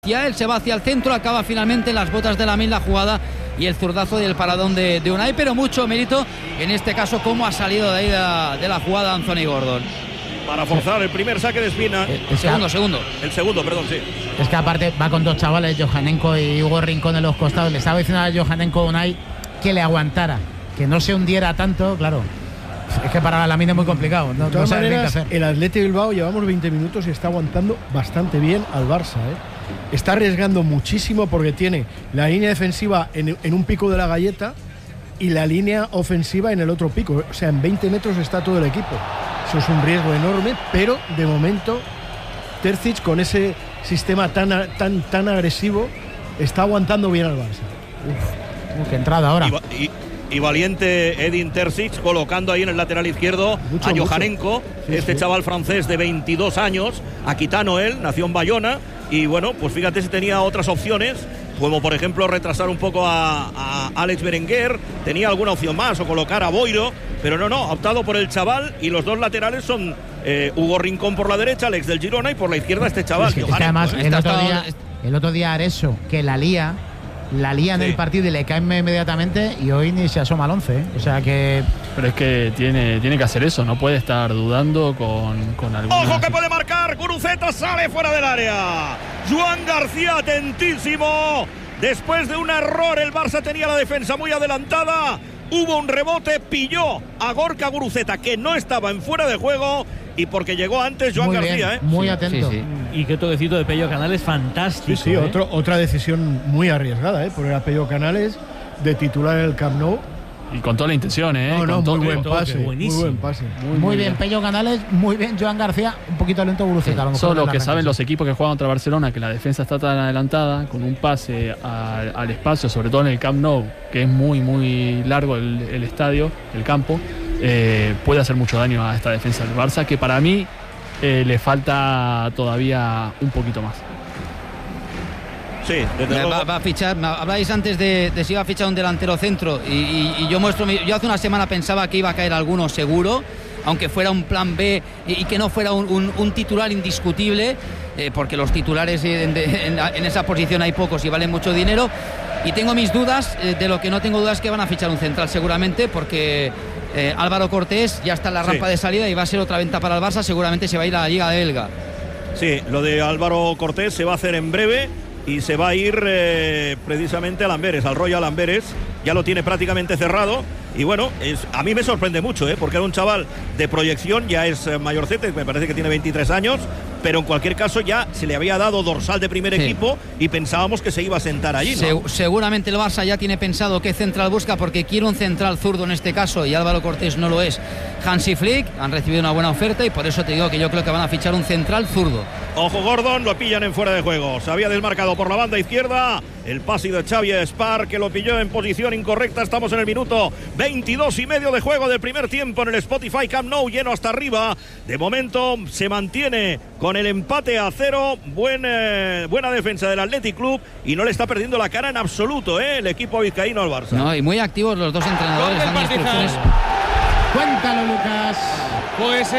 Él se va hacia el centro, acaba finalmente en las botas de Lamine la jugada y el zurdazo del paradón de Unai, pero mucho mérito en este caso cómo ha salido de ahí de la jugada Anthony Gordon. Para forzar el primer saque de esquina. El segundo. El segundo, perdón, sí. Es que aparte va con dos chavales, Johanenko y Hugo Rincón en los costados. Le estaba diciendo a Johanenko Unai que le aguantara, que no se hundiera tanto, claro. Es que para Lamine es muy complicado. De todas maneras, el Athletic Bilbao llevamos 20 minutos y está aguantando bastante bien al Barça, Está arriesgando muchísimo porque tiene la línea defensiva en un pico de la galleta y la línea ofensiva en el otro pico. O sea, en 20 metros está todo el equipo. Eso es un riesgo enorme, pero de momento Terzic, con ese sistema tan agresivo, está aguantando bien al Barça. Qué entrada ahora. Y valiente Edin Terzic, colocando ahí en el lateral izquierdo a Johanenko, chaval francés de 22 años, aquitano él, nació en Bayona, y bueno, pues fíjate si tenía otras opciones, como por ejemplo retrasar un poco a Alex Berenguer, tenía alguna opción más, o colocar a Boiro, pero no, ha optado por el chaval, y los dos laterales son Hugo Rincón por la derecha, Alex del Girona, y por la izquierda este chaval. Es que además el otro día Areso, que la lía en el partido y le cae inmediatamente, y hoy ni se asoma al 11, O sea que... Pero es que tiene que hacer eso, no puede estar dudando con alguna... ¡Ojo que puede marcar! Guruceta sale fuera del área. Joan García atentísimo. Después de un error, el Barça tenía la defensa muy adelantada. Hubo un rebote, pilló a Gorka Guruceta, que no estaba en fuera de juego, y porque llegó antes Joan García. Muy atento. Sí. Y qué toquecito de Pello Canales fantástico. Sí, otra decisión muy arriesgada, poner a Pello Canales de titular en el Camp Nou. Y con toda la intención, muy buen pase. Muy bien Pello Canales, muy bien Joan García, un poquito lento Guruceta. Solo que saben los equipos que juegan contra Barcelona, que la defensa está tan adelantada, con un pase al espacio, sobre todo en el Camp Nou, que es muy largo el estadio, el campo, puede hacer mucho daño a esta defensa del Barça, que para mí le falta todavía un poquito más. Sí, va a fichar. Habláis antes de si iba a fichar un delantero centro y yo yo hace una semana pensaba que iba a caer alguno seguro, aunque fuera un plan B y que no fuera un titular indiscutible, porque los titulares en esa posición hay pocos y valen mucho dinero, y tengo mis dudas. De lo que no tengo dudas es que van a fichar un central seguramente, porque Álvaro Cortés ya está en la rampa de salida y va a ser otra venta para el Barça. Seguramente se va a ir a la Liga Belga. Sí, lo de Álvaro Cortés se va a hacer en breve y se va a ir precisamente al Amberes, al Royal Amberes. Ya lo tiene prácticamente cerrado. Y bueno, a mí me sorprende mucho, porque era un chaval de proyección, ya es mayorcete, me parece que tiene 23 años, pero en cualquier caso ya se le había dado dorsal de primer equipo y pensábamos que se iba a sentar allí, ¿no? Seguramente el Barça ya tiene pensado qué central busca, porque quiere un central zurdo en este caso, y Álvaro Cortés no lo es. Hansi Flick han recibido una buena oferta, y por eso te digo que yo creo que van a fichar un central zurdo. Ojo Gordon, lo pillan en fuera de juego. Se había desmarcado por la banda izquierda. El pase de Xavi Espar, que lo pilló en posición incorrecta. Estamos en el minuto 22 y medio de juego del primer tiempo en el Spotify Camp Nou, lleno hasta arriba. De momento se mantiene con el empate a 0. Buena defensa del Athletic Club, y no le está perdiendo la cara en absoluto, el equipo vizcaíno al Barça. No, y muy activos los dos entrenadores, dando instrucciones. Cuéntalo, Lucas. Pues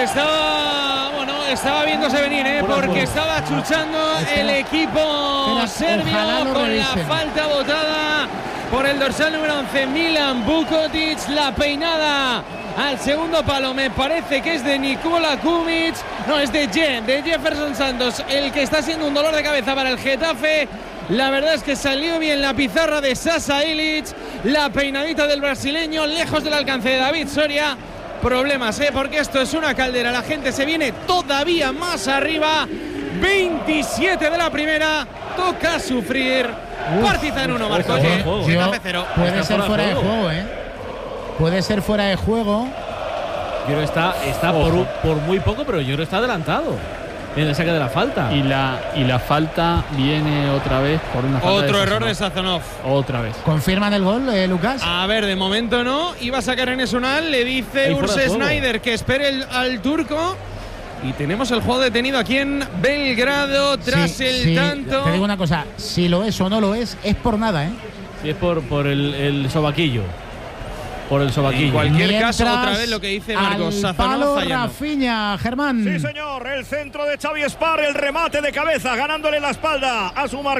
estaba viéndose venir, porque estaba chuchando el equipo serbio con la falta botada por el dorsal número 11, Milan Vukotic. La peinada al segundo palo me parece que es de Nikola Kumic, no, es de Jefferson Santos, el que está siendo un dolor de cabeza para el Getafe. La verdad es que salió bien la pizarra de Sasa Ilic, la peinadita del brasileño lejos del alcance de David Soria. Problemas, porque esto es una caldera, la gente se viene todavía más arriba. 27 de la primera, toca sufrir. Partizan 1, Marcos. Getafe 0. Puede ser fuera de juego, Puede ser fuera de juego. Yo creo que está por muy poco, pero yo creo que está adelantado en el saque de la falta. Y la falta viene otra vez por una falta. Otro error de Sazonov. Otra vez. ¿Confirman el gol, Lucas? A ver, de momento no. Iba a sacar Enes Unal, le dice Urs Sneijder que espere al turco. Y tenemos el juego detenido aquí en Belgrado tras el tanto. Te digo una cosa, si lo es o no lo es por nada, Sí, es por el sobaquillo. Por el sobaquillo. En cualquier caso, otra vez lo que dice Marcos Sazonov fallando. Rafinha, Germán. Sí, señor. El centro de Xavi Espar, el remate de cabeza, ganándole la espalda a su marcador.